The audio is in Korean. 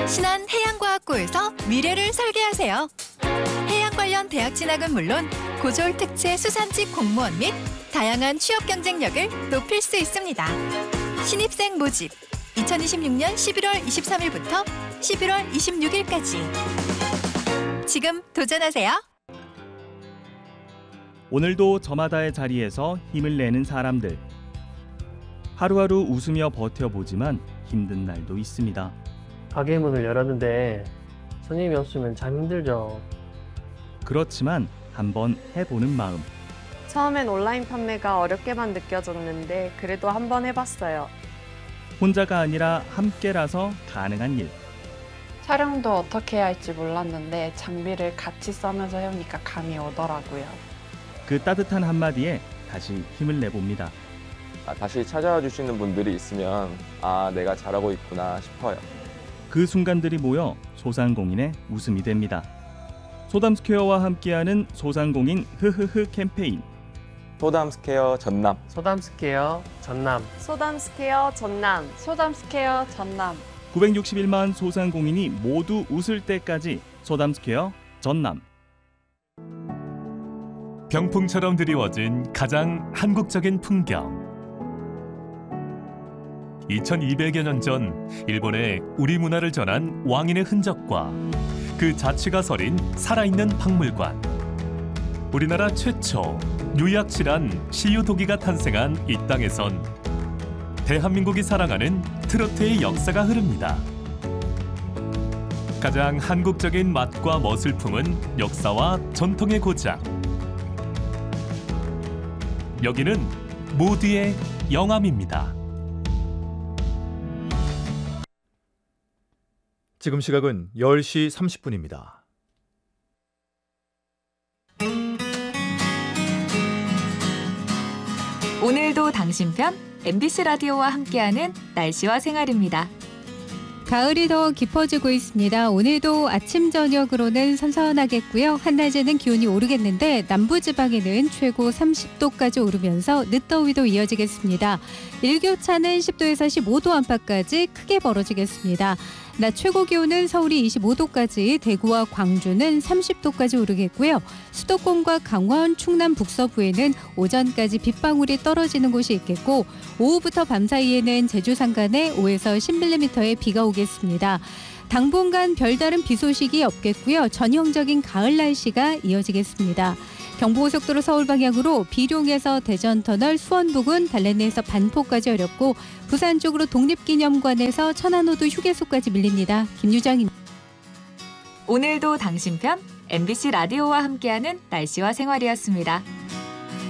신한 해양과학고에서 미래를 설계하세요. 해양 관련 대학 진학은 물론 고졸 특채 수산직 공무원 및 다양한 취업 경쟁력을 높일 수 있습니다. 신입생 모집 2026년 11월 23일부터 11월 26일까지 지금 도전하세요. 오늘도 저마다의 자리에서 힘을 내는 사람들. 하루하루 웃으며 버텨보지만 힘든 날도 있습니다. 가게 문을 열었는데 손님이 없으면 참 힘들죠. 그렇지만 한번 해보는 마음. 처음엔 온라인 판매가 어렵게만 느껴졌는데 그래도 한번 해봤어요. 혼자가 아니라 함께라서 가능한 일. 촬영도 어떻게 해야 할지 몰랐는데 장비를 같이 써면서 해오니까 감이 오더라고요. 그 따뜻한 한마디에 다시 힘을 내봅니다. 다시 찾아와 주시는 분들이 있으면 내가 잘하고 있구나 싶어요. 그 순간들이 모여 소상공인의 웃음이 됩니다. 소담스퀘어와 함께하는 소상공인 흐흐흐 캠페인. 소담스퀘어 전남. 소담스퀘어 전남. 소담스퀘어 전남. 소담스퀘어 전남. 961만 소상공인이 모두 웃을 때까지 소담스퀘어 전남. 병풍처럼 드리워진 가장 한국적인 풍경. 2200여 년 전 일본에 우리 문화를 전한 왕인의 흔적과 그 자취가 서린 살아있는 박물관. 우리나라 최초 유약실한 시유도기가 탄생한 이 땅에선 대한민국이 사랑하는 트로트의 역사가 흐릅니다. 가장 한국적인 맛과 멋을 품은 역사와 전통의 고장. 여기는 모두의 영암입니다. 지금 시각은 10시 30분입니다. 오늘도 당신 편 MBC 라디오와 함께하는 날씨와 생활입니다. 가을이 더 깊어지고 있습니다. 오늘도 아침 저녁으로는 선선하겠고요. 한낮에는 기온이 오르겠는데 남부지방에는 최고 30도까지 오르면서 늦더위도 이어지겠습니다. 일교차는 10도에서 15도 안팎까지 크게 벌어지겠습니다. 낮 최고 기온은 서울이 25도까지, 대구와 광주는 30도까지 오르겠고요. 수도권과 강원, 충남 북서부에는 오전까지 빗방울이 떨어지는 곳이 있겠고 오후부터 밤 사이에는 제주 산간에 5에서 10mm의 비가 오겠습니다. 당분간 별다른 비 소식이 없겠고요. 전형적인 가을 날씨가 이어지겠습니다. 경부고속도로 서울 방향으로 비룡에서 대전터널, 수원 부근, 달래내에서 반포까지 어렵고 부산 쪽으로 독립기념관에서 천안호도 휴게소까지 밀립니다. 김유정입니다. 오늘도 당신 편 MBC 라디오와 함께하는 날씨와 생활이었습니다.